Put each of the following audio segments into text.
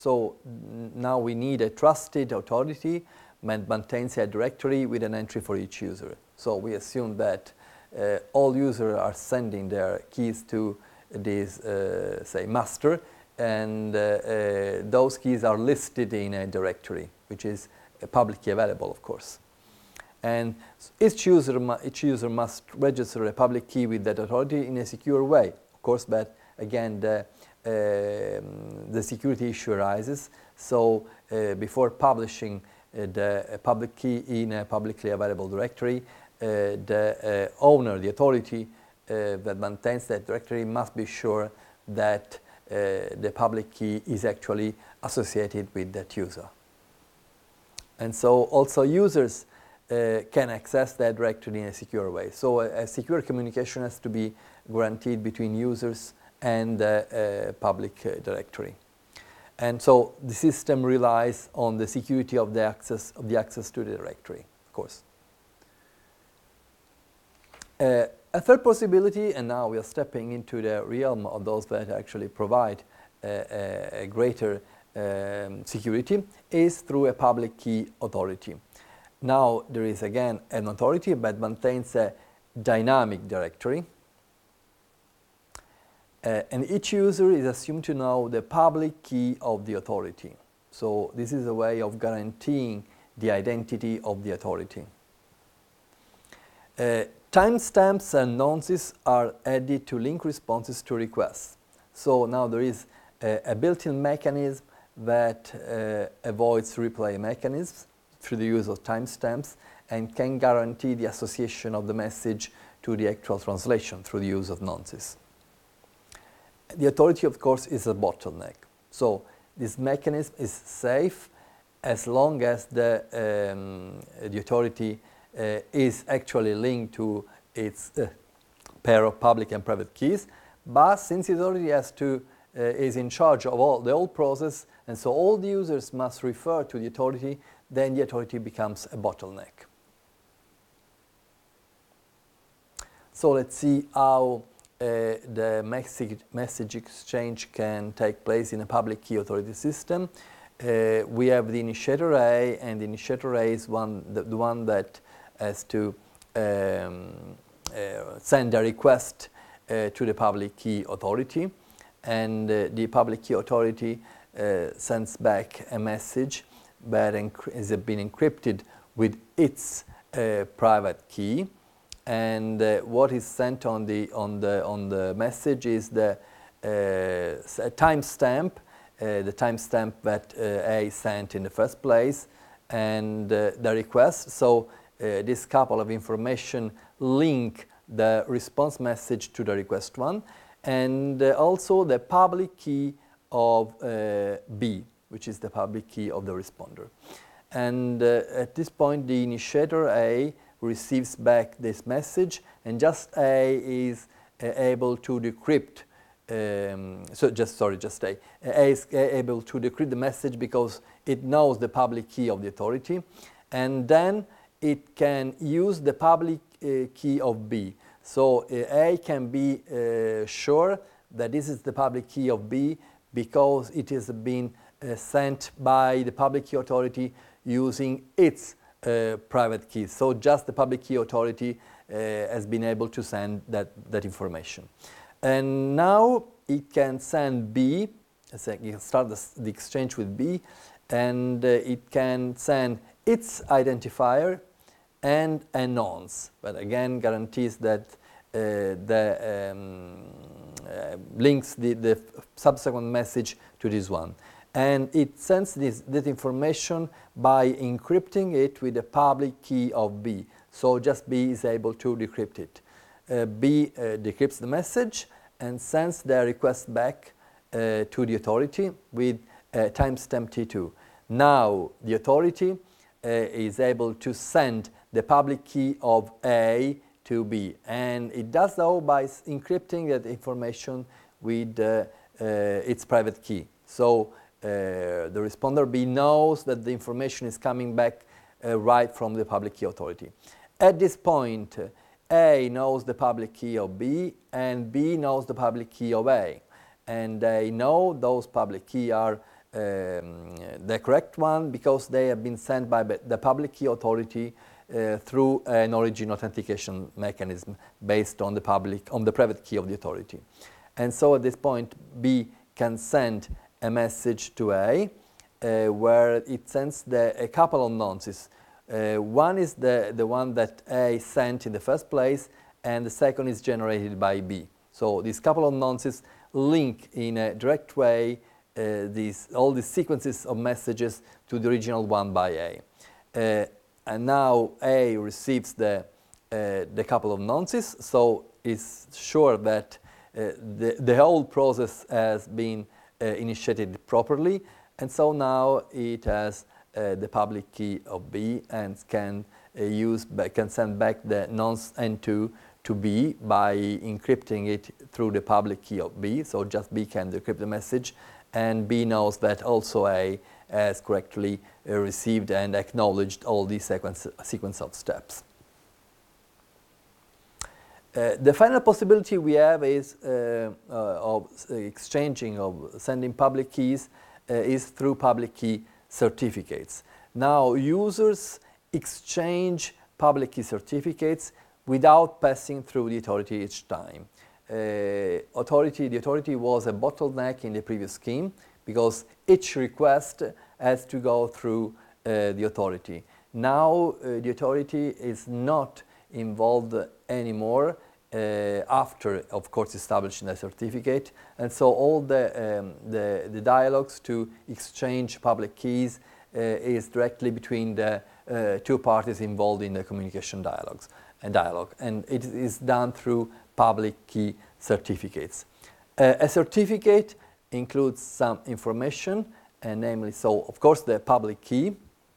So now we need a trusted authority that maintains a directory with an entry for each user. So we assume that all users are sending their keys to this, say, master, and those keys are listed in a directory, which is publicly available, of course. And each user must register a public key with that authority in a secure way, of course, but again, the security issue arises. So before publishing the public key in a publicly available directory, the owner, the authority that maintains that directory must be sure that the public key is actually associated with that user. And so also users can access that directory in a secure way. So a secure communication has to be guaranteed between users and the public directory. And so the system relies on the security of the access to the directory, of course. A third possibility, and now we are stepping into the realm of those that actually provide a greater security, is through a public key authority. Now there is again an authority that maintains a dynamic directory, and each user is assumed to know the public key of the authority. So this is a way of guaranteeing the identity of the authority. Timestamps and nonces are added to link responses to requests. So now there is a built-in mechanism that avoids replay mechanisms through the use of timestamps and can guarantee the association of the message to the actual translation through the use of nonces. The authority, of course, is a bottleneck. So this mechanism is safe as long as the authority is actually linked to its pair of public and private keys. But since the authority is in charge of the whole process, and so all the users must refer to the authority, then the authority becomes a bottleneck. So let's see how the message exchange can take place in a public key authority system. We have the initiator A, and the initiator A is the one that has to send a request to the public key authority, and the public key authority sends back a message that has been encrypted with its private key. And what is sent on the message is the timestamp, the timestamp that A sent in the first place, and the request. So this couple of information link the response message to the request one, and also the public key of B, which is the public key of the responder. And at this point, the initiator A receives back this message, and just A is able to decrypt. A is able to decrypt the message because it knows the public key of the authority, and then it can use the public key of B. So A can be sure that this is the public key of B because it has been sent by the public key authority using its private keys. So just the public key authority has been able to send that information. And now it can send B, it can start the exchange with B, and it can send its identifier and a nonce, but again guarantees that links the subsequent message to this one. And it sends this information by encrypting it with the public key of B. So just B is able to decrypt it. B decrypts the message and sends the request back to the authority with timestamp T2. Now the authority is able to send the public key of A to B, and it does so by encrypting that information with its private key. So the responder B knows that the information is coming back right from the public key authority. At this point, A knows the public key of B, and B knows the public key of A, and they know those public keys are the correct one because they have been sent by the public key authority through an origin authentication mechanism based on the private key of the authority. And so at this point, B can send a message to A where it sends a couple of nonces. One is the one that A sent in the first place, and the second is generated by B. So these couple of nonces link in a direct way all these sequences of messages to the original one by A. And now A receives the couple of nonces, so it's sure that the whole process has been initiated properly, and so now it has the public key of B and can send back the nonce N2 to B by encrypting it through the public key of B. So just B can decrypt the message, and B knows that also A has correctly received and acknowledged all these sequence of steps. The final possibility we have is of exchanging, of sending public keys, is through public key certificates. Now, users exchange public key certificates without passing through the authority each time. The authority was a bottleneck in the previous scheme because each request has to go through the authority. Now, the authority is not involved anymore after, of course, establishing the certificate, and so all the dialogues to exchange public keys is directly between the two parties involved in the communication dialogue, and it is done through public key certificates. A certificate includes some information, and namely, so of course, the public key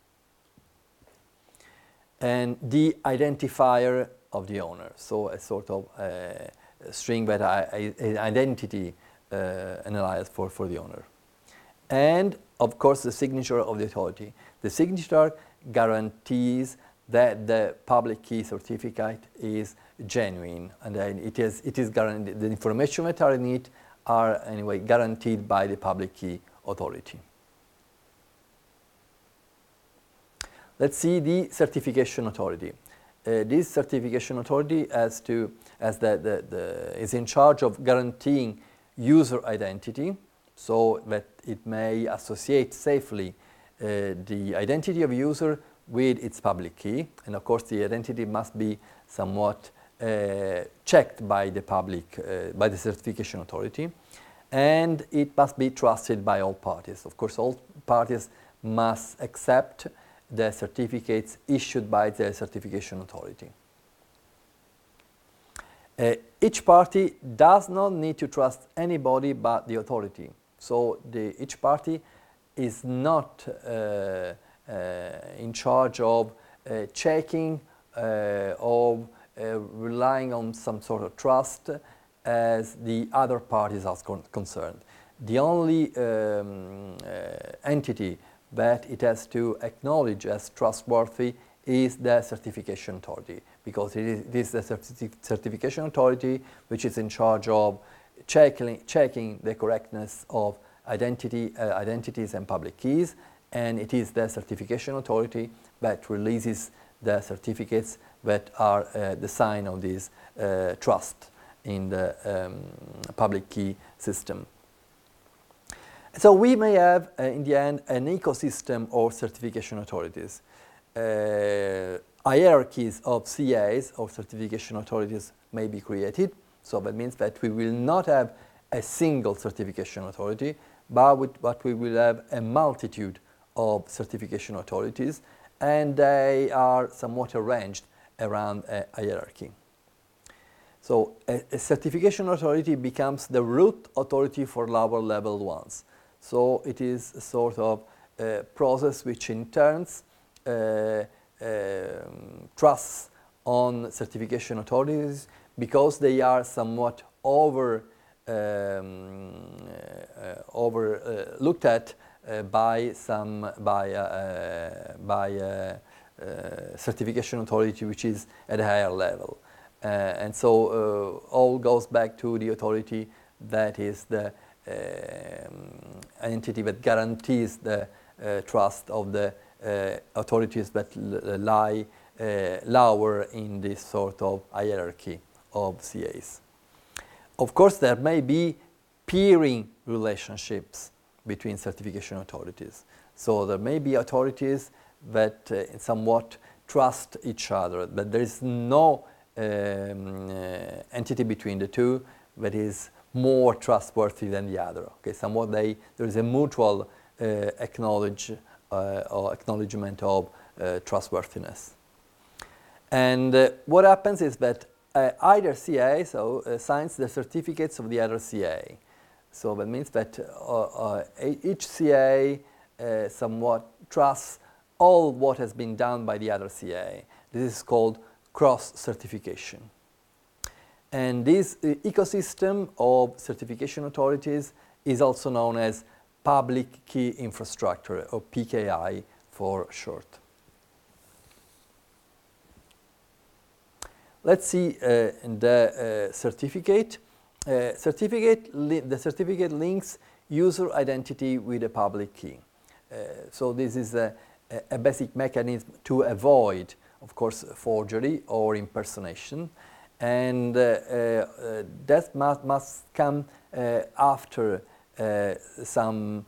and the identifier of the owner, so a sort of string that an identity analyze for the owner. And of course the signature of the authority. The signature guarantees that the public key certificate is genuine, and then it is guaranteed. The information that are in it are anyway guaranteed by the public key authority. Let's see the certification authority. This certification authority is in charge of guaranteeing user identity, so that it may associate safely the identity of user with its public key, and of course the identity must be somewhat checked by by the certification authority, and it must be trusted by all parties. Of course, all parties must accept the certificates issued by the certification authority. Each party does not need to trust anybody but the authority. So each party is not in charge of checking or relying on some sort of trust as the other parties are concerned. The only entity that it has to acknowledge as trustworthy is the certification authority, because it is the certification authority which is in charge of checking the correctness of identities and public keys, and it is the certification authority that releases the certificates that are the sign of this trust in the public key system. So we may have, in the end, an ecosystem of certification authorities. Hierarchies of CAs, or certification authorities, may be created. So that means that we will not have a single certification authority, but we will have a multitude of certification authorities, and they are somewhat arranged around a hierarchy. So a certification authority becomes the root authority for lower level ones. So it is a sort of process which in turns trusts on certification authorities because they are somewhat looked at by certification authority which is at a higher level, and so all goes back to the authority that is the entity that guarantees the trust of the authorities that lie lower in this sort of hierarchy of CAs. Of course, there may be peering relationships between certification authorities. So there may be authorities that somewhat trust each other, but there is no entity between the two that is more trustworthy than the other. Okay, somewhat there is a mutual acknowledgement of trustworthiness. And what happens is that either CA signs the certificates of the other CA. So that means that each CA somewhat trusts all what has been done by the other CA. This is called cross-certification. And this ecosystem of certification authorities is also known as Public Key Infrastructure, or PKI for short. Let's see the certificate. The certificate links user identity with a public key. So this is a basic mechanism to avoid, of course, forgery or impersonation. And that must come after some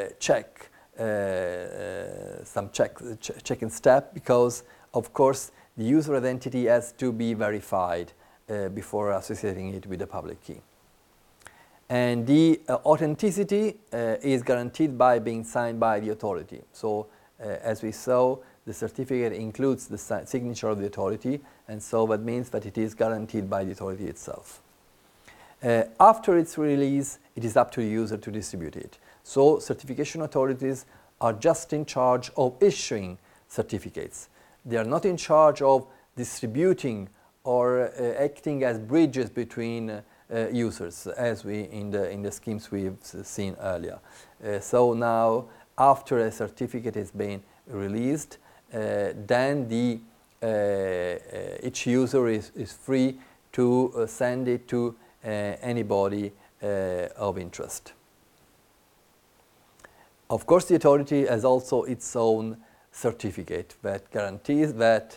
checking step, because, of course, the user identity has to be verified before associating it with the public key. And the authenticity is guaranteed by being signed by the authority. So, as we saw, the certificate includes the signature of the authority, and so that means that it is guaranteed by the authority itself. After its release, it is up to the user to distribute it. So, certification authorities are just in charge of issuing certificates. They are not in charge of distributing or acting as bridges between users, as we in the schemes we've seen earlier. So now, after a certificate is being released, then each user is free to send it to anybody of interest. Of course, the authority has also its own certificate that guarantees that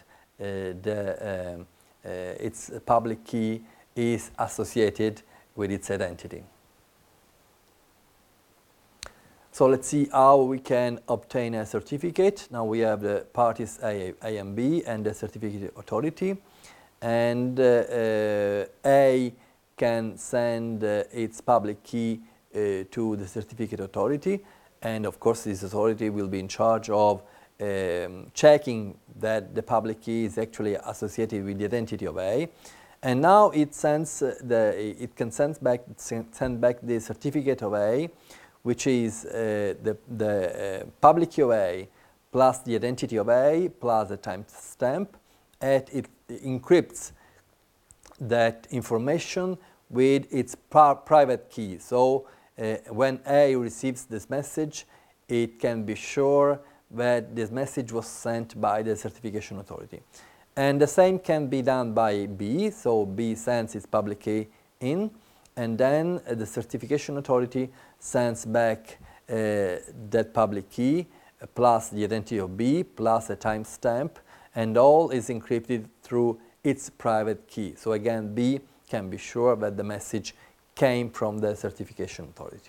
its public key is associated with its identity. So let's see how we can obtain a certificate. Now we have the parties A and B and the certificate authority. And A can send its public key to the certificate authority. And of course, this authority will be in charge of checking that the public key is actually associated with the identity of A. And now it can send back the certificate of A, which is the public key of A plus the identity of A plus a timestamp, and it encrypts that information with its private key. So when A receives this message, it can be sure that this message was sent by the certification authority. And the same can be done by B. So B sends its public key in, and then the certification authority sends back that public key plus the identity of B plus a timestamp, and all is encrypted through its private key. So again, B can be sure that the message came from the certification authority.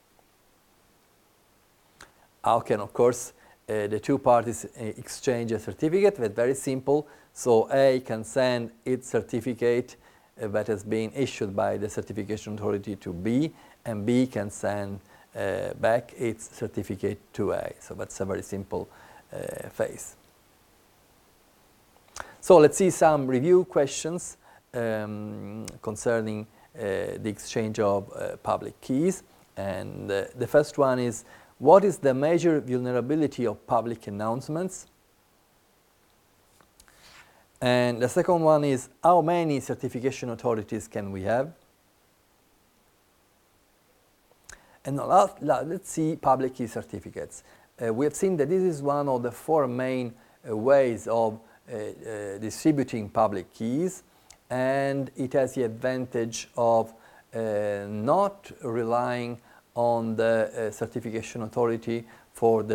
How can, of course, the two parties exchange a certificate? That's very simple. So A can send its certificate that has been issued by the certification authority to B, and B can send back its certificate to A. So that's a very simple phase. So let's see some review questions concerning the exchange of public keys. And the first one is, what is the major vulnerability of public announcements? And the second one is, how many certification authorities can we have? And let's see public key certificates. We have seen that this is one of the four main ways of distributing public keys, and it has the advantage of not relying on the certification authority for the